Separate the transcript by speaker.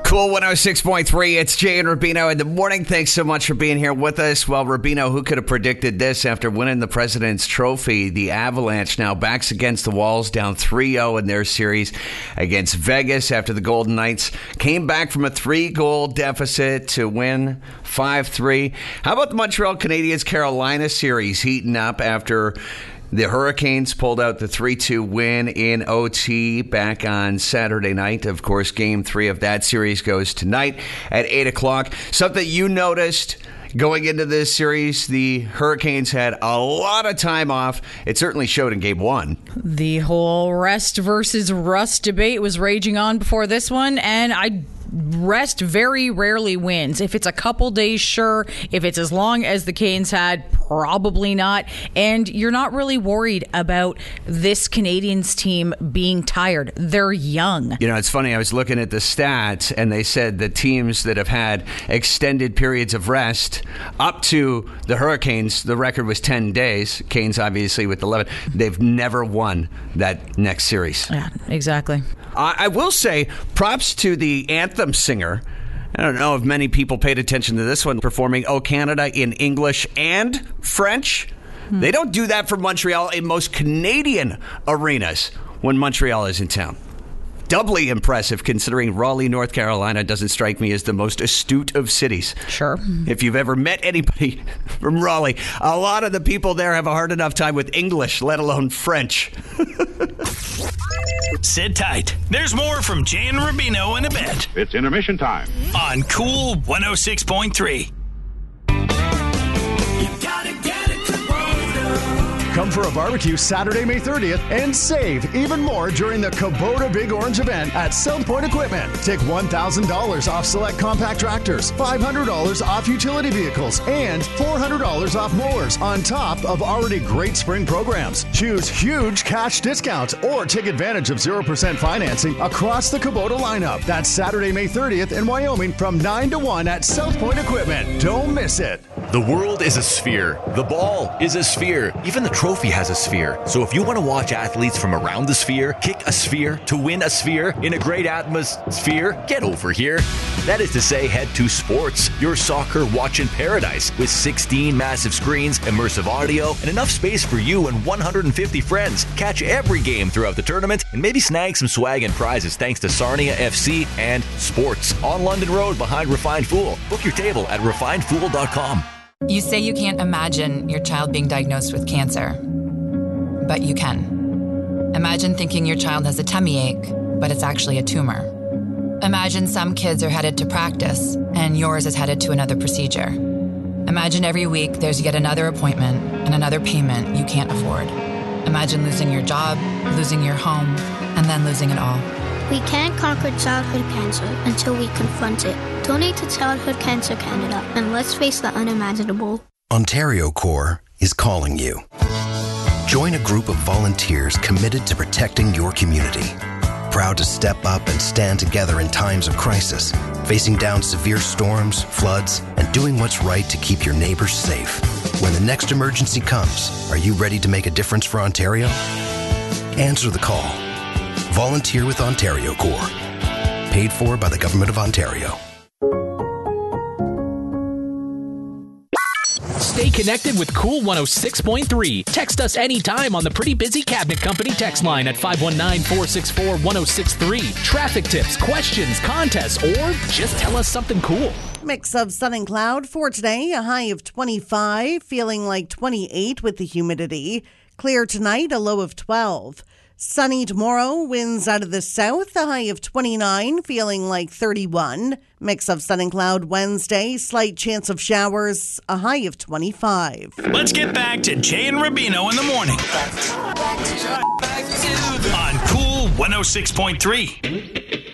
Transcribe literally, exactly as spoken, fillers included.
Speaker 1: Cool one oh six point three. It's Jay and Rubino in the morning. Thanks so much for being here with us. Well, Rubino, who could have predicted this after winning the President's Trophy? The Avalanche now backs against the walls, down three oh in their series against Vegas after the Golden Knights came back from a three-goal deficit to win five three. How about the Montreal Canadiens Carolina series heating up after the Hurricanes pulled out the three two win in O T back on Saturday night? Of course, game three of that series goes tonight at eight o'clock. Something you noticed going into this series, the Hurricanes had a lot of time off. It certainly showed in game one.
Speaker 2: The whole rest versus rust debate was raging on before this one, and I rest very rarely wins. If it's a couple days, sure. If it's as long as the Canes had, probably not. And you're not really worried about this Canadiens team being tired. They're young.
Speaker 1: You know, it's funny. I was looking at the stats, and they said the teams that have had extended periods of rest up to the Hurricanes, the record was ten days. Canes, obviously, with eleven. They've never won that next series.
Speaker 2: Yeah, exactly.
Speaker 1: Uh, I will say props to the anthem singer. I don't know if many people paid attention to this one, performing "O Canada" in English and French. Hmm. They don't do that for Montreal in most Canadian arenas when Montreal is in town. Doubly impressive considering Raleigh, North Carolina doesn't strike me as the most astute of cities.
Speaker 2: Sure.
Speaker 1: If you've ever met anybody from Raleigh, a lot of the people there have a hard enough time with English, let alone French.
Speaker 3: Sit tight. There's more from Jay and Rubino in a bit.
Speaker 4: It's intermission time.
Speaker 3: On Cool one oh six point three.
Speaker 5: Come for a barbecue Saturday, May thirtieth and save even more during the Kubota Big Orange event at South Point Equipment. Take one thousand dollars off select compact tractors, five hundred dollars off utility vehicles, and four hundred dollars off mowers on top of already great spring programs. Choose huge cash discounts or take advantage of zero percent financing across the Kubota lineup. That's Saturday, May thirtieth in Wyoming from nine to one at South Point Equipment. Don't miss it.
Speaker 6: The world is a sphere. The ball is a sphere. Even the trophy has a sphere. So if you want to watch athletes from around the sphere kick a sphere to win a sphere in a great atmosphere, get over here. That is to say, head to Sports, your soccer watching paradise, with sixteen massive screens, immersive audio, and enough space for you and one hundred fifty friends. Catch every game throughout the tournament and maybe snag some swag and prizes thanks to Sarnia F C and Sports on London Road behind Refined Fool. Book your table at refined fool dot com.
Speaker 7: You say you can't imagine your child being diagnosed with cancer, but you can. Imagine thinking your child has a tummy ache, but it's actually a tumor. Imagine some kids are headed to practice, and yours is headed to another procedure. Imagine every week there's yet another appointment and another payment you can't afford. Imagine losing your job, losing your home, and then losing it all.
Speaker 8: We can't conquer childhood cancer until we confront it. Donate to Childhood Cancer Canada, and let's face the unimaginable.
Speaker 9: Ontario Corps is calling you. Join a group of volunteers committed to protecting your community. Proud to step up and stand together in times of crisis, facing down severe storms, floods, and doing what's right to keep your neighbors safe. When the next emergency comes, are you ready to make a difference for Ontario? Answer the call. Volunteer with Ontario Corps. Paid for by the Government of Ontario.
Speaker 10: Stay connected with Cool one oh six point three. Text us anytime on the Pretty Busy Cabinet Company text line at five one nine, four six four, one oh six three. Traffic tips, questions, contests, or just tell us something cool.
Speaker 11: Mix of sun and cloud for today. A high of twenty-five, feeling like twenty-eight with the humidity. Clear tonight, a low of twelve. Sunny tomorrow, winds out of the south, a high of twenty-nine, feeling like thirty-one. Mix of sun and cloud Wednesday, slight chance of showers, a high of twenty-five.
Speaker 3: Let's get back to Jay and Rubino in the morning. On Cool one oh six point three.